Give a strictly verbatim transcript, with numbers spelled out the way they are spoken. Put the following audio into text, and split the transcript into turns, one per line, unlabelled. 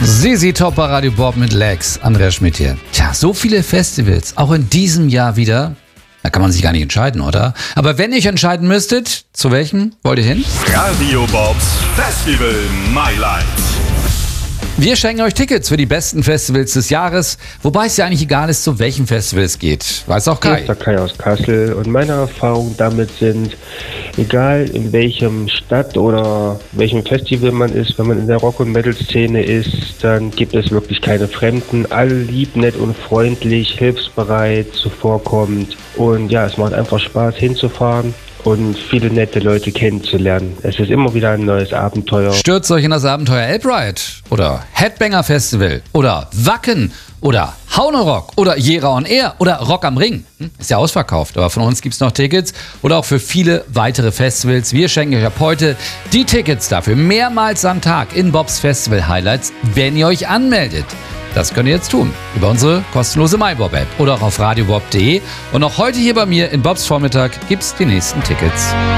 Sisi Top bei Radio Bob mit Lex, Andreas Schmidt hier. Tja, so viele Festivals, auch in diesem Jahr wieder. Da kann man sich gar nicht entscheiden, oder? Aber wenn ihr entscheiden müsstet, zu welchem wollt ihr hin?
Radio Bobs Festival Highlights.
Wir schenken euch Tickets für die besten Festivals des Jahres, wobei es ja eigentlich egal ist, zu welchem Festival es geht. Weiß auch Kai.
Hier ist der Kai aus Kassel und meine Erfahrungen damit sind, egal in welchem Stadt oder welchem Festival man ist, wenn man in der Rock- und Metal-Szene ist, dann gibt es wirklich keine Fremden. Alle lieb, nett und freundlich, hilfsbereit, zuvorkommend. Und ja, es macht einfach Spaß hinzufahren und viele nette Leute kennenzulernen. Es ist immer wieder ein neues Abenteuer.
Stürzt euch in das Abenteuer Elbride oder Headbanger Festival oder Wacken oder Haunerock oder Jera on Air oder Rock am Ring. Hm, ist ja ausverkauft, aber von uns gibt es noch Tickets oder auch für viele weitere Festivals. Wir schenken euch ab heute die Tickets dafür mehrmals am Tag in Bobs Festival Highlights, wenn ihr euch anmeldet. Das könnt ihr jetzt tun über unsere kostenlose MyBob-App oder auch auf radiobob punkt de. Und auch heute hier bei mir in Bobs Vormittag gibt's die nächsten Tickets.